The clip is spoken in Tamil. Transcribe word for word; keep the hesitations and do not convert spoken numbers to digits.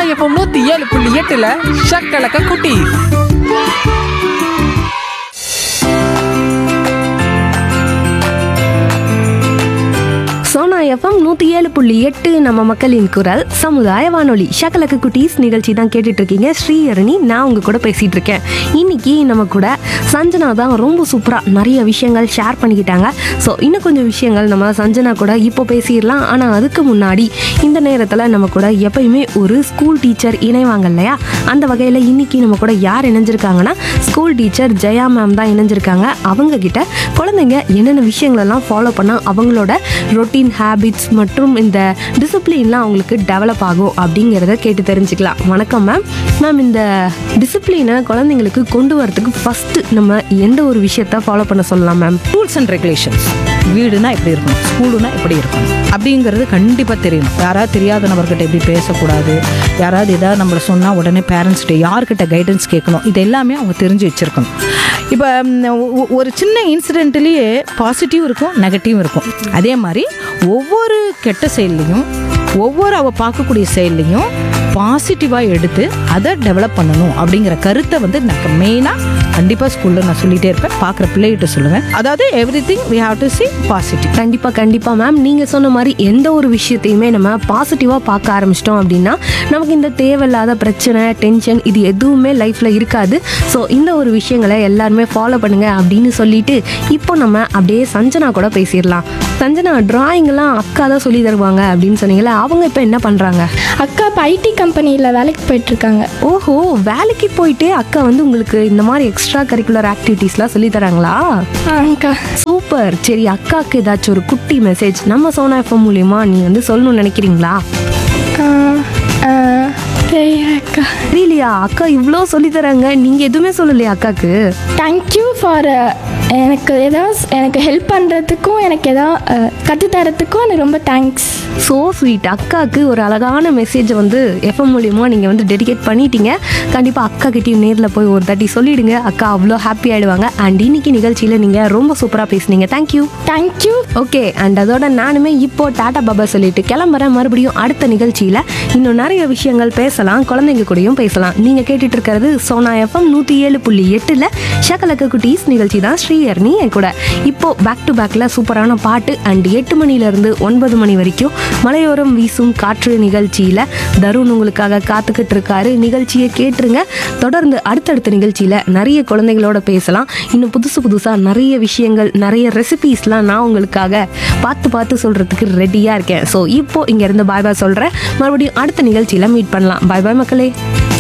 எஃப்எம் நூத்தி ஏழு புள்ளி எட்டுல ஷக்கலக்க குட்டி. சோனா எஃப்எம் நூற்றி ஏழு புள்ளி எட்டு நம்ம மக்களின் குரல் சமுதாய வானொலி ஷக்கலக்கு குட்டீஸ் நிகழ்ச்சி தான் கேட்டுட்டு இருக்கீங்க. ஸ்ரீஹரணி நான் உங்க கூட பேசிட்டு இருக்கேன். இன்னைக்கு நம்ம கூட சஞ்சனா தான் ரொம்ப சூப்பராக நிறைய விஷயங்கள் ஷேர் பண்ணிக்கிட்டாங்க. ஸோ இன்னும் கொஞ்சம் விஷயங்கள் நம்ம சஞ்சனா கூட இப்போ பேசிடலாம். ஆனால் அதுக்கு முன்னாடி இந்த நேரத்தில் நம்ம கூட எப்பயுமே ஒரு ஸ்கூல் டீச்சர் இணைவாங்க இல்லையா, அந்த வகையில் இன்னைக்கு நம்ம கூட யார் இணைஞ்சிருக்காங்கன்னா ஸ்கூல் டீச்சர் ஜெயா மேம் தான் இணைஞ்சிருக்காங்க. அவங்க கிட்ட குழந்தைங்க என்னென்ன விஷயங்களெல்லாம் ஃபாலோ பண்ணால் அவங்களோட ரொட்டீன் ஹேபிட்ஸ் மற்றும் இந்த டிசிப்ளின்லாம் அவங்களுக்கு டெவலப் ஆகும் அப்படிங்கிறத கேட்டு தெரிஞ்சுக்கலாம். வணக்கம் மேம். மேம், இந்த டிசிப்ளினை குழந்தைங்களுக்கு கொண்டு வரதுக்கு ஃபஸ்ட்டு நம்ம எந்த ஒரு விஷயத்த ஃபாலோ பண்ண சொல்லலாம் மேம்? Rules and regulations. வீடுனா எப்படி இருக்கணும், ஸ்கூலுனா எப்படி இருக்கணும் அப்படிங்கிறது கண்டிப்பாக தெரியணும். யாராவது தெரியாத நபர்கிட்ட எப்படி பேசக்கூடாது, யாராவது ஏதாவது நம்மளை சொன்னால் உடனே பேரண்ட்ஸ்கிட்ட யார்கிட்ட கைடன்ஸ் கேட்கணும், இது எல்லாமே அவங்க தெரிஞ்சு வச்சுருக்கணும். இப்போ ஒரு சின்ன இன்சிடென்ட்லேயே பாசிட்டிவ் இருக்கும், நெகட்டிவ் இருக்கும். அதே மாதிரி ஒவ்வொரு கெட்ட செயல்லையும் ஒவ்வொரு அவள் பார்க்கக்கூடிய செயல்லையும் பாசிட்டிவாக எடுத்து அதை டெவலப் பண்ணணும் அப்படிங்கிற கருத்தை வந்து நான் மெயினாக கண்டிப்பாக ஸ்கூலில் நான் சொல்லிகிட்டே இருப்பேன். பார்க்குற பிள்ளைகிட்ட சொல்லுவேன். அதாவது every thing we have to C positive. கண்டிப்பாக கண்டிப்பாக மேம், நீங்கள் சொன்ன மாதிரி எந்த ஒரு விஷயத்தையுமே நம்ம பாசிட்டிவாக பார்க்க ஆரம்பிச்சிட்டோம் அப்படின்னா நமக்கு இந்த தேவையில்லாத பிரச்சனை, டென்ஷன் இது எதுவுமே லைஃப்பில் இருக்காது. ஸோ இந்த ஒரு விஷயங்களை எல்லாருமே ஃபாலோ பண்ணுங்க அப்படின்னு சொல்லிட்டு இப்போ நம்ம அப்படியே சஞ்சனா கூட பேசிடலாம். சஞ்சனா, டிராயிங்லாம் அக்கா தான் சொல்லி தருவாங்க அப்படின்னு சொன்னீங்களே, அவங்க இப்போ என்ன பண்ணுறாங்க? அக்கா இப்போ ஐடி கம்பெனியில் வேலைக்கு போயிட்டுருக்காங்க. ஓஹோ, வேலைக்கு போயிட்டு அக்கா வந்து உங்களுக்கு இந்த மாதிரி எக்ஸ்ட்ரா கரிக்குலர் ஆக்டிவிட்டீஸ்லாம் சொல்லி தராங்களா? அக்கா சூப்பர். சரி, அக்காவுக்கு ஏதாச்சும் ஒரு குட்டி மெசேஜ் நம்ம சோனா எஃப்எம் மூலியமா நீ வந்து சொல்லணும்னு நினைக்கிறீங்களா? அக்கா தெரியலையா? அக்கா இவ்வளோ சொல்லி தராங்க, நீங்கள் எதுவுமே சொல்லலையா அக்காவுக்கு? தேங்க்யூ ஃபார் எனக்கு ஏதாவது எனக்கு ஹெல்ப் பண்ணுறதுக்கும் எனக்கு ஏதாவது கற்றுத்தரத்துக்கும் எனக்கு ரொம்ப தேங்க்ஸ். So sweet. அக்காவுக்கு ஒரு அழகான மெசேஜை வந்து எஃப்எம் மூலியமாக நீங்கள் வந்து டெடிகேட் பண்ணிட்டீங்க. கண்டிப்பாக அக்கா கிட்டேயும் நேரில் போய் ஒரு தாட்டி சொல்லிவிடுங்க. அக்கா அவ்வளோ ஹாப்பி ஆகிடுவாங்க. அண்ட் இன்னைக்கு நிகழ்ச்சியில் நீங்கள் ரொம்ப சூப்பராக பேசுனீங்க. தேங்க்யூ. தேங்க்யூ. ஓகே, அண்ட் அதோட நானுமே இப்போ டாடா பாபா சொல்லிட்டு கிளம்புறேன். மறுபடியும் அடுத்த நிகழ்ச்சியில் இன்னும் நிறைய விஷயங்கள் பேசலாம், குழந்தைங்க கூடயும் பேசலாம். நீங்கள் கேட்டுட்டு இருக்கிறது சோனா எஃப்எம் நூற்றி ஏழு புள்ளி எட்டில் ஷக்கலக்க குட்டீஸ் நிகழ்ச்சி தான். ஸ்ரீஹரணி என் கூட. இப்போ பேக் டு பேக்கில் சூப்பரான பாட்டு அண்ட் எட்டு மணிலேருந்து ஒன்பது மணி வரைக்கும் மலையோரம் வீசும் காற்று நிகழ்ச்சியில் தருண் உங்களுக்காக காத்துக்கிட்டு இருக்காரு. நிகழ்ச்சியை கேட்டுருங்க. தொடர்ந்து அடுத்தடுத்த நிகழ்ச்சியில் நிறைய குழந்தைகளோட பேசலாம். இன்னும் புதுசு புதுசாக நிறைய விஷயங்கள், நிறைய ரெசிபீஸ்லாம் நான் உங்களுக்காக பார்த்து பார்த்து சொல்கிறதுக்கு ரெடியாக இருக்கேன். ஸோ இப்போ இங்கேருந்து பாய் பாய் சொல்கிறேன். மறுபடியும் அடுத்த நிகழ்ச்சியில் மீட் பண்ணலாம். பாய் பாய் மக்களே.